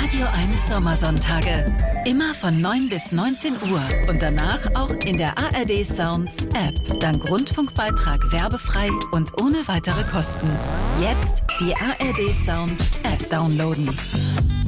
Radio 1 Sommersonntage. Immer von 9 bis 19 Uhr und danach auch in der ARD Sounds App. Dank Rundfunkbeitrag werbefrei und ohne weitere Kosten. Jetzt die ARD Sounds App downloaden.